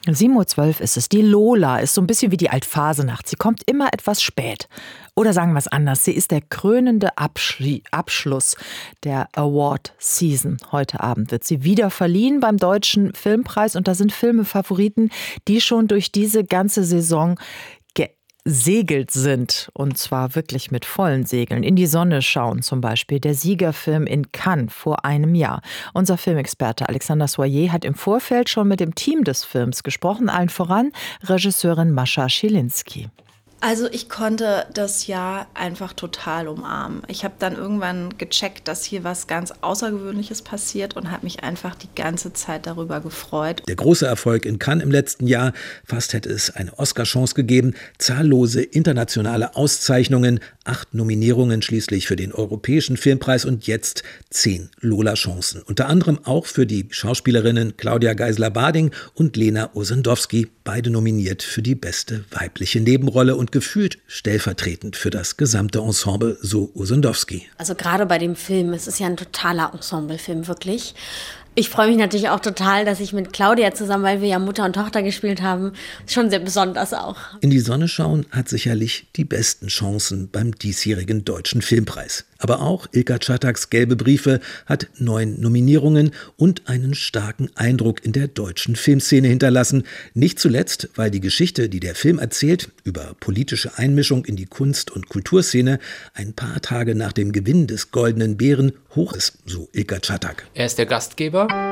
7:12 Uhr ist es. Die Lola ist so ein bisschen wie die Altfasenacht. Sie kommt immer etwas spät. Oder sagen wir es anders, sie ist der krönende Abschluss der Award-Season. Heute Abend wird sie wieder verliehen beim Deutschen Filmpreis. Und da sind Filme-Favoriten, die schon durch diese ganze Saison gesegelt sind. Und zwar wirklich mit vollen Segeln. In die Sonne schauen zum Beispiel. Der Siegerfilm in Cannes vor einem Jahr. Unser Filmexperte Alexander Soyer hat im Vorfeld schon mit dem Team des Films gesprochen. Allen voran Regisseurin Mascha Schilinski. Also ich konnte das Jahr einfach total umarmen. Ich habe dann irgendwann gecheckt, dass hier was ganz Außergewöhnliches passiert und habe mich einfach die ganze Zeit darüber gefreut. Der große Erfolg in Cannes im letzten Jahr, fast hätte es eine Oscar-Chance gegeben, zahllose internationale Auszeichnungen, 8 Nominierungen schließlich für den Europäischen Filmpreis und jetzt 10 Lola-Chancen. Unter anderem auch für die Schauspielerinnen Claudia Geisler-Barding und Lena Osendowski, beide nominiert für die beste weibliche Nebenrolle und gefühlt stellvertretend für das gesamte Ensemble, so Osendowski. Also gerade bei dem Film, es ist ja ein totaler Ensemblefilm, wirklich. Ich freue mich natürlich auch total, dass ich mit Claudia zusammen, weil wir ja Mutter und Tochter gespielt haben, schon sehr besonders auch. In die Sonne schauen hat sicherlich die besten Chancen beim diesjährigen Deutschen Filmpreis. Aber auch Ilka Czattaks Gelbe Briefe hat 9 Nominierungen und einen starken Eindruck in der deutschen Filmszene hinterlassen. Nicht zuletzt, weil die Geschichte, die der Film erzählt, über politische Einmischung in die Kunst- und Kulturszene, ein paar Tage nach dem Gewinn des Goldenen Bären hoch ist, so Ilka Czatak. Er ist der Gastgeber